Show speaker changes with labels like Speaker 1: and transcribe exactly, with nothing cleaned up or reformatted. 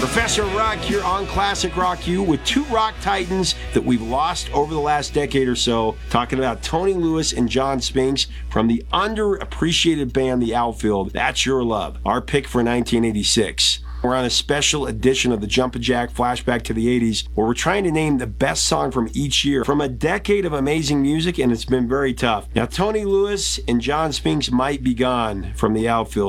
Speaker 1: Professor Rock here on Classic Rock U with two rock titans that we've lost over the last decade or so, talking about Tony Lewis and John Spinks from the underappreciated band The Outfield. That's Your Love, our pick for nineteen eighty-six. We're on a special edition of the Jumpin' Jack Flashback to the eighties, where we're trying to name the best song from each year from a decade of amazing music, and it's been very tough. Now, Tony Lewis and John Spinks might be gone from The Outfield,